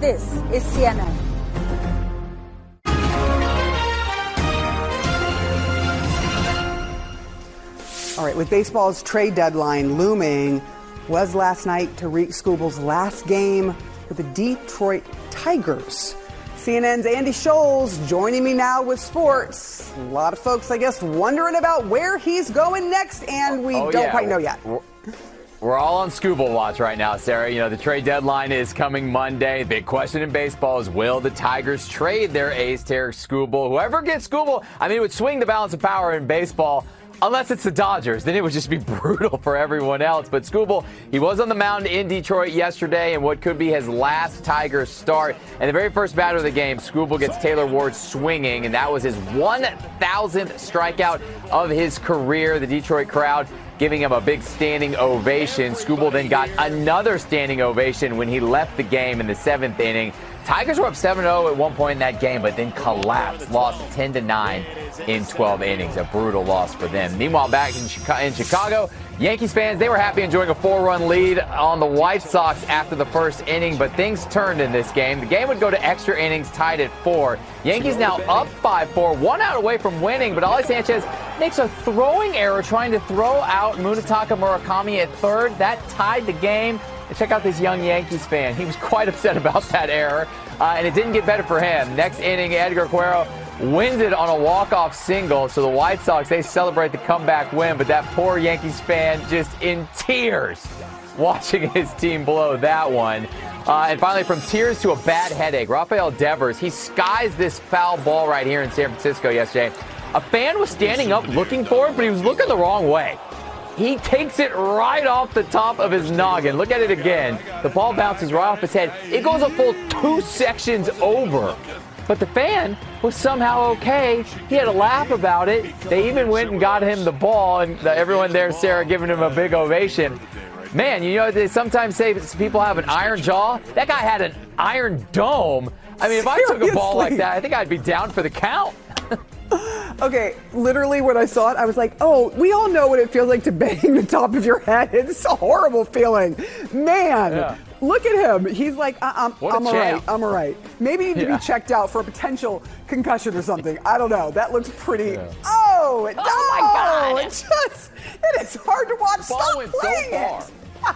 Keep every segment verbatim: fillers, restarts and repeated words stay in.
This is C N N. All right, with baseball's trade deadline looming, was last night Tarik Skubal's last game for the Detroit Tigers. C N N's Andy Scholes joining me now with sports. A lot of folks, I guess, wondering about where he's going next, and we oh, don't yeah. quite know yet. We're, we're all on Skubal watch right now, Sarah. You know, the trade deadline is coming Monday. Big question in baseball is, will the Tigers trade their ace, Tarik Skubal? Whoever gets Skubal, I mean, it would swing the balance of power in baseball. Unless it's the Dodgers, then it would just be brutal for everyone else. But Skubal, he was on the mound in Detroit yesterday in what could be his last Tigers start. And the very first batter of the game, Skubal gets Taylor Ward swinging, and that was his one thousandth strikeout of his career. The Detroit crowd giving him a big standing ovation. Skubal then got another standing ovation when he left the game in the seventh inning. Tigers were up seven oh at one point in that game, but then collapsed, lost ten to nine in twelve innings. A brutal loss for them. Meanwhile, back in Chicago, Yankees fans, they were happy enjoying a four-run lead on the White Sox after the first inning, but things turned in this game. The game would go to extra innings, tied at four. Yankees now up five four, one out away from winning, but Ali Sanchez makes a throwing error trying to throw out Munetaka Murakami at third. That tied the game. And check out this young Yankees fan. He was quite upset about that error, uh, and it didn't get better for him. Next inning, Edgar Quero wins it on a walk-off single, so the White Sox, they celebrate the comeback win, but that poor Yankees fan just in tears watching his team blow that one. Uh, and finally, from tears to a bad headache, Rafael Devers, he skies this foul ball right here in San Francisco yesterday. A fan was standing up looking for it, but he was looking the wrong way. He takes it right off the top of his noggin. Look at it again. The ball bounces right off his head. It goes a full two sections over. But the fan was somehow okay. He had a laugh about it. They even went and got him the ball, and the, everyone there, Sarah, giving him a big ovation. Man, you know, they sometimes say people have an iron jaw. That guy had an iron dome. I mean, if I took a ball like that, I think I'd be down for the count. Okay, literally when I saw it, I was like, oh, we all know what it feels like to bang the top of your head. It's a horrible feeling. Man, yeah. Look at him. He's like, I'm, I'm all right. I'm all right. Maybe you need yeah. to be checked out for a potential concussion or something. I don't know. That looks pretty. Yeah. Oh, it, oh, oh my God. It just, it is hard to watch. The ball Stop went playing so far. it.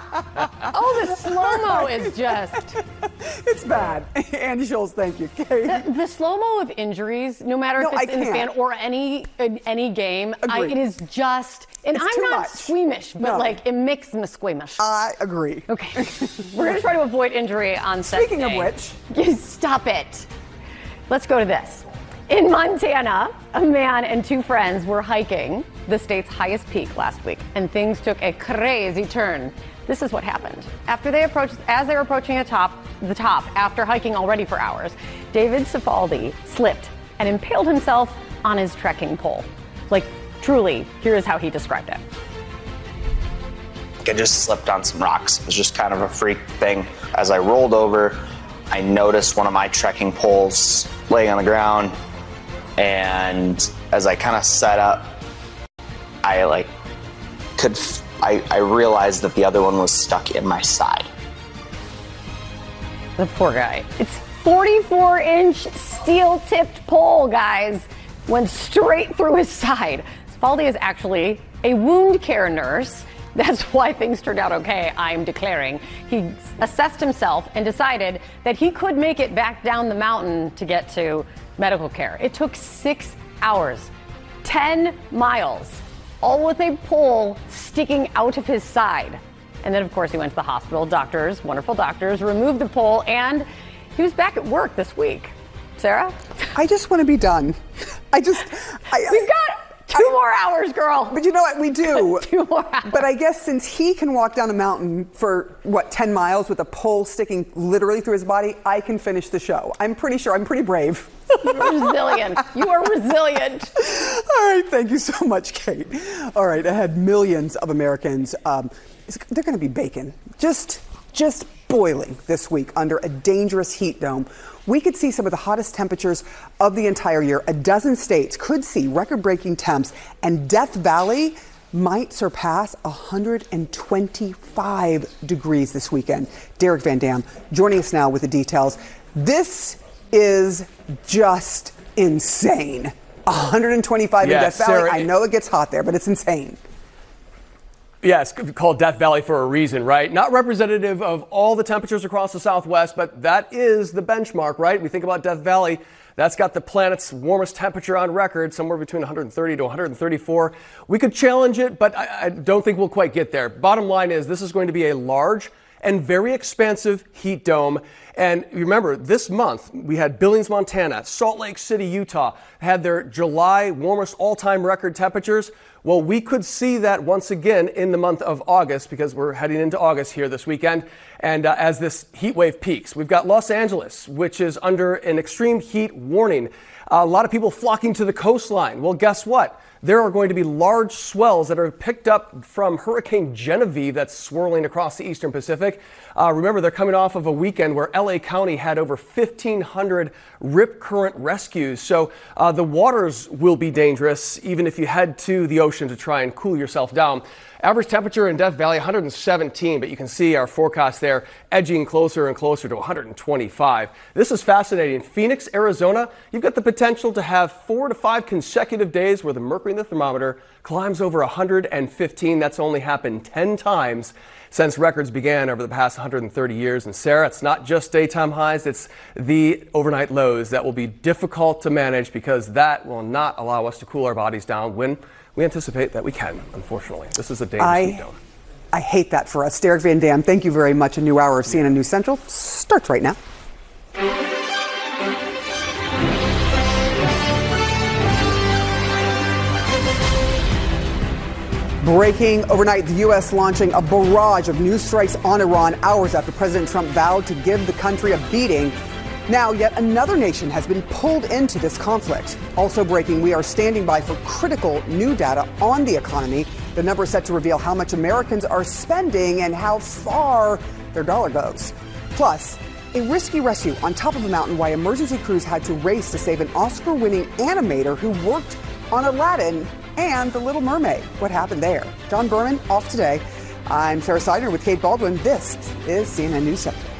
Oh, the slow-mo is just... It's bad. Andy Scholes, thank you. The, the slow-mo of injuries, no matter no, if it's I in can't. the fan or any any game, I, it is just... And it's I'm not much. squeamish, but no. like, it makes me squeamish. I agree. Okay. We're going to try to avoid injury on Saturday. Speaking of which... Stop it. Let's go to this. In Montana, a man and two friends were hiking the state's highest peak last week, and things took a crazy turn. This is what happened. After they approached, as they were approaching the top, the top, after hiking already for hours, David Cifaldi slipped and impaled himself on his trekking pole. Like, truly, here is how he described it. I just slipped on some rocks. It was just kind of a freak thing. As I rolled over, I noticed one of my trekking poles laying on the ground, and as I kind of set up, I like could. F- I, I realized that the other one was stuck in my side. The poor guy. It's forty-four inch steel-tipped pole, guys. Went straight through his side. Cifaldi is actually a wound care nurse. That's why things turned out okay, I'm declaring. He assessed himself and decided that he could make it back down the mountain to get to medical care. It took six hours, ten miles. All with a pole sticking out of his side. And then, of course, he went to the hospital. Doctors, wonderful doctors, removed the pole, and he was back at work this week. Sarah? I just want to be done. I just... I, We've got two I, more hours, girl. But you know what? We do. Two more hours. But I guess since he can walk down a mountain for, what, ten miles with a pole sticking literally through his body, I can finish the show. I'm pretty sure. I'm pretty brave. You're resilient. You are resilient. All right. Thank you so much, Kate. All right. Ahead, millions of Americans, um, they're going to be baking. Just, just boiling this week under a dangerous heat dome. We could see some of the hottest temperatures of the entire year. A dozen states could see record-breaking temps, and Death Valley might surpass one hundred twenty-five degrees this weekend. Derek Van Dam joining us now with the details. This is just insane. one hundred twenty-five yeah, in Death Valley. Sarah, I know it gets hot there, but it's insane. Yeah, it's called Death Valley for a reason, right? Not representative of all the temperatures across the Southwest, but that is the benchmark, right? We think about Death Valley. That's got the planet's warmest temperature on record, somewhere between one hundred thirty to one hundred thirty-four. We could challenge it, but I, I don't think we'll quite get there. Bottom line is this is going to be a large and very expansive heat dome. And remember, this month we had Billings, Montana, Salt Lake City, Utah had their July warmest all-time record temperatures. Well, we could see that once again in the month of August because we're heading into August here this weekend. And uh, as this heat wave peaks, we've got Los Angeles, which is under an extreme heat warning. Uh, a lot of people flocking to the coastline. Well, guess what? There are going to be large swells that are picked up from Hurricane Genevieve that's swirling across the eastern Pacific. Uh, remember, they're coming off of a weekend where L A County had over fifteen hundred rip current rescues. So uh, the waters will be dangerous even if you head to the ocean to try and cool yourself down. Average temperature in Death Valley, one hundred seventeen, but you can see our forecast there edging closer and closer to one hundred twenty-five. This is fascinating. Phoenix, Arizona, you've got the potential to have four to five consecutive days where the mercury in the thermometer climbs over one hundred fifteen. That's only happened ten times since records began over the past one hundred thirty years. And Sarah, it's not just daytime highs, it's the overnight lows that will be difficult to manage because that will not allow us to cool our bodies down when we anticipate that we can, unfortunately. This is a dangerous I, heat dome. I hate that for us. Derek Van Dam, thank you very much. A new hour of C N N News Central starts right now. Breaking overnight, the U S launching a barrage of new strikes on Iran hours after President Trump vowed to give the country a beating. Now, yet another nation has been pulled into this conflict. Also breaking, we are standing by for critical new data on the economy. The number is set to reveal how much Americans are spending and how far their dollar goes. Plus, a risky rescue on top of a mountain, why emergency crews had to race to save an Oscar-winning animator who worked on Aladdin and The Little Mermaid. What happened there? John Berman off today. I'm Sarah Seidner with Kate Baldwin. This is C N N News Central.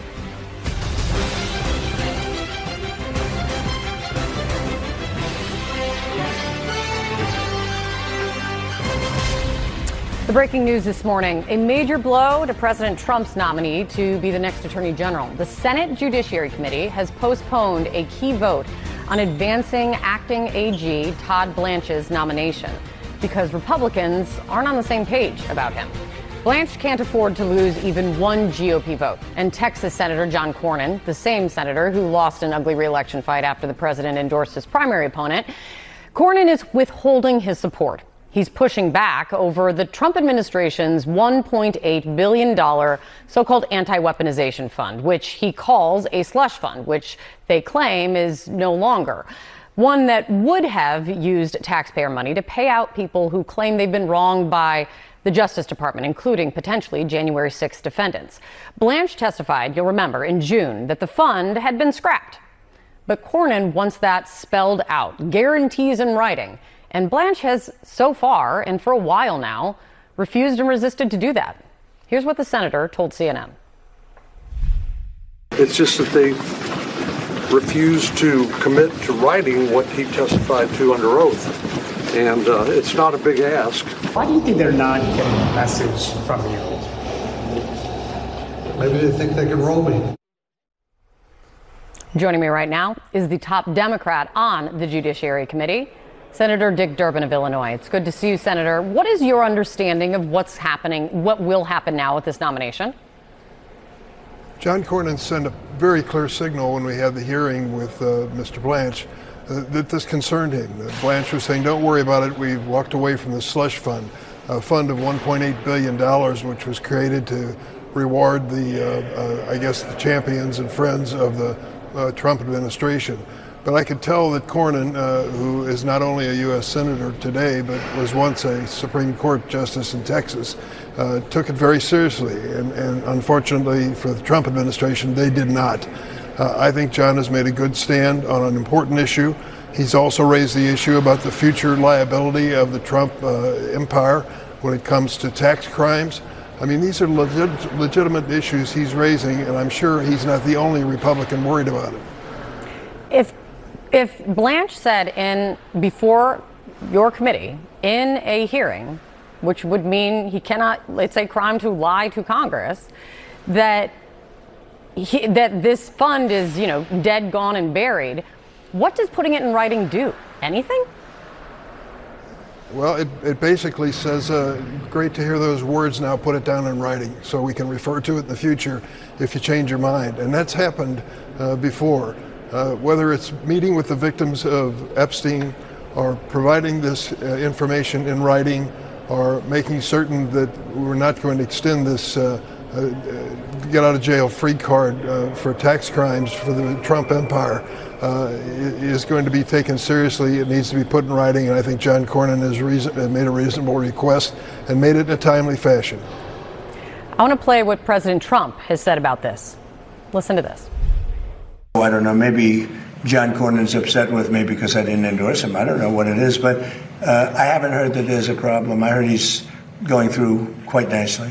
The breaking news this morning, a major blow to President Trump's nominee to be the next Attorney General. The Senate Judiciary Committee has postponed a key vote on advancing acting A G Todd Blanche's nomination because Republicans aren't on the same page about him. Blanche can't afford to lose even one G O P vote. And Texas Senator John Cornyn, the same senator who lost an ugly re-election fight after the president endorsed his primary opponent, Cornyn is withholding his support. He's pushing back over the Trump administration's one point eight billion dollars so-called anti-weaponization fund, which he calls a slush fund, which they claim is no longer. One that would have used taxpayer money to pay out people who claim they've been wronged by the Justice Department, including potentially January sixth defendants. Blanche testified, you'll remember, in June that the fund had been scrapped. But Cornyn wants that spelled out, guarantees in writing. And Blanche has so far, and for a while now, refused and resisted to do that. Here's what the senator told C N N. It's just that they refuse to commit to writing what he testified to under oath. And uh, it's not a big ask. Why do you think they're not getting a message from you? Maybe they think they can roll me. Joining me right now is the top Democrat on the Judiciary Committee, Senator Dick Durbin of Illinois. It's good to see you, Senator. What is your understanding of what's happening, what will happen now with this nomination? John Cornyn sent a very clear signal when we had the hearing with uh, Mister Blanche uh, that this concerned him. That Blanche was saying, don't worry about it. We've walked away from the slush fund, a fund of one point eight billion dollars, which was created to reward the, uh, uh, I guess, the champions and friends of the uh, Trump administration. But I could tell that Cornyn, uh, who is not only a U S Senator today, but was once a Supreme Court Justice in Texas, uh, took it very seriously. And, and unfortunately for the Trump administration, they did not. Uh, I think John has made a good stand on an important issue. He's also raised the issue about the future liability of the Trump uh, empire. when it comes to tax crimes. I mean, these are legit, legitimate issues he's raising, and I'm sure he's not the only Republican worried about it. If if Blanche said in before your committee in a hearing, which would mean he cannot, it's a crime to lie to Congress, that he, that this fund is, you know, dead, gone, and buried, what does putting it in writing do? Anything? Well, it, it basically says, uh, great to hear those words, now put it down in writing so we can refer to it in the future if you change your mind. And that's happened uh, before. Uh, whether it's meeting with the victims of Epstein or providing this uh, information in writing or making certain that we're not going to extend this uh, uh, get out of jail free card uh, for tax crimes for the Trump empire uh, is going to be taken seriously. It needs to be put in writing, and I think John Cornyn has reason, made a reasonable request and made it in a timely fashion. I want to play what President Trump has said about this. Listen to this. I don't know, maybe John Cornyn's upset with me because I didn't endorse him. I don't know what it is, but uh, I haven't heard that there's a problem. I heard he's going through quite nicely.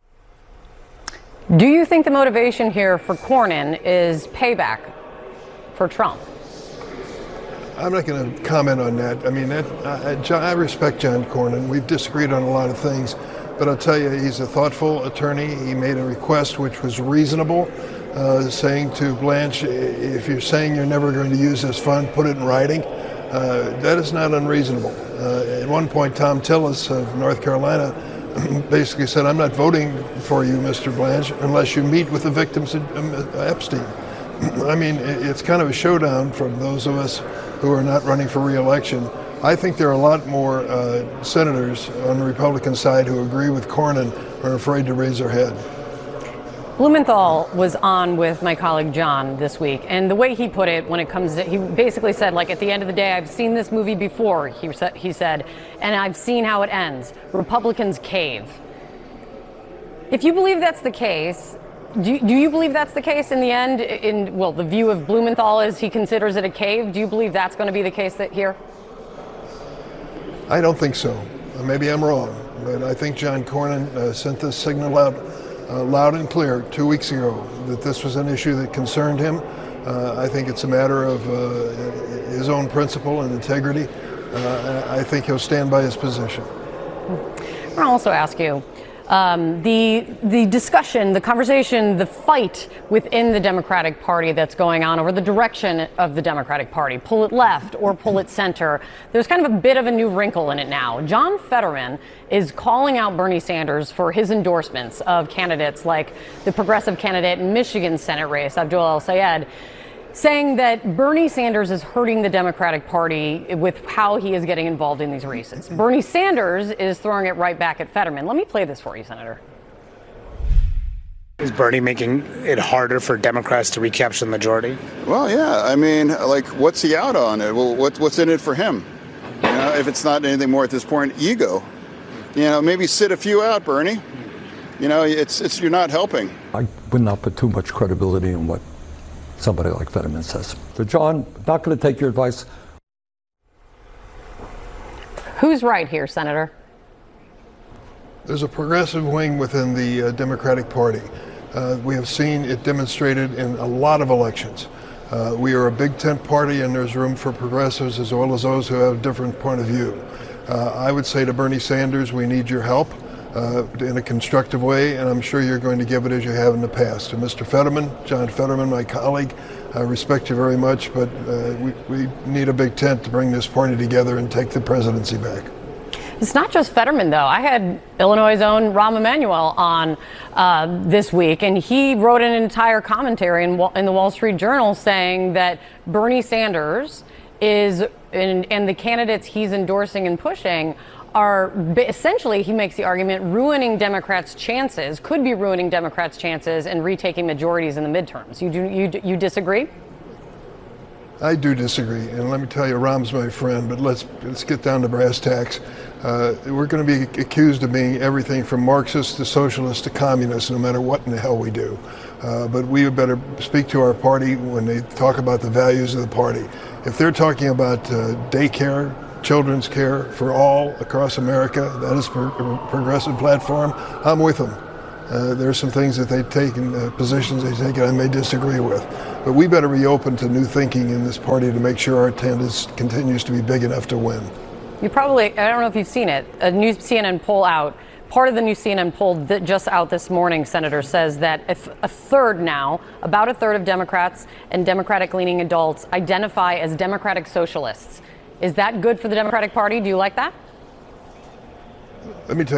Do you think the motivation here for Cornyn is payback for Trump? I'm not going to comment on that. I mean, that, I, John, I respect John Cornyn. We've disagreed on a lot of things, but I'll tell you, he's a thoughtful attorney. He made a request which was reasonable. Uh, saying to Blanche, if you're saying you're never going to use this fund, put it in writing. Uh, that is not unreasonable. Uh, at one point, Tom Tillis of North Carolina basically said, I'm not voting for you, Mister Blanche, unless you meet with the victims of Epstein. I mean, it's kind of a showdown for those of us who are not running for re-election. I think there are a lot more uh, senators on the Republican side who agree with Cornyn or are afraid to raise their head. Blumenthal was on with my colleague John this week, and the way he put it when it comes to, he basically said, like, at the end of the day, I've seen this movie before, he said, he said, and I've seen how it ends. Republicans cave. If you believe that's the case, do you, do you believe that's the case in the end? In, well, the view of Blumenthal is he considers it a cave. Do you believe that's going to be the case that here? I don't think so. Maybe I'm wrong, but I think John Cornyn uh, sent this signal out Uh, loud and clear two weeks ago that this was an issue that concerned him. Uh, I think it's a matter of uh, his own principle and integrity. Uh, I think he'll stand by his position. I'm going to also ask you, um, the the discussion, the conversation, the fight within the Democratic Party that's going on over the direction of the Democratic Party, pull it left or pull it center. There's kind of a bit of a new wrinkle in it now. John Fetterman is calling out Bernie Sanders for his endorsements of candidates like the progressive candidate in Michigan Senate race, Abdul El-Sayed, saying that Bernie Sanders is hurting the Democratic Party with how he is getting involved in these races. Bernie Sanders is throwing it right back at Fetterman. Let me play this for you, Senator. Is Bernie making it harder for Democrats to recapture the majority? Well, yeah. I mean, like, what's he out on? Well, what, what's in it for him? You know, if it's not anything more at this point, ego. You know, maybe sit a few out, Bernie. You know, it's it's you're not helping. I would not put too much credibility in what somebody like Fetterman says. So, John, not going to take your advice. Who's right here, Senator? There's a progressive wing within the uh, Democratic Party. Uh, we have seen it demonstrated in a lot of elections. Uh, we are a big tent party, and there's room for progressives as well as those who have a different point of view. Uh, I would say to Bernie Sanders, we need your help uh, in a constructive way, and I'm sure you're going to give it as you have in the past. To Mister Fetterman, John Fetterman, my colleague, I respect you very much, but uh, we, we need a big tent to bring this party together and take the presidency back. It's not just Fetterman, though. I had Illinois' own Rahm Emanuel on uh, this week, and he wrote an entire commentary in, in the Wall Street Journal saying that Bernie Sanders is, and, and the candidates he's endorsing and pushing are essentially, he makes the argument, ruining Democrats' chances, could be ruining Democrats' chances in retaking majorities in the midterms. You do, you, you disagree? I do disagree, and let me tell you, Rahm's my friend, but let's let's get down to brass tacks. Uh, we're going to be accused of being everything from Marxist to socialist to communist, no matter what in the hell we do. Uh, but we would better speak to our party when they talk about the values of the party. If they're talking about uh, daycare children's care for all across America. That is a progressive platform. I'm with them. Uh, there are some things that they take and uh, positions they take I may disagree with. But we better be open to new thinking in this party to make sure our tent is, continues to be big enough to win. You probably, I don't know if you've seen it, a new C N N poll out. Part of the new C N N poll that just out this morning, Senator, says that if a third now, about a third of Democrats and Democratic-leaning adults identify as Democratic socialists. Is that good for the Democratic Party? Do you like that? Let me tell you.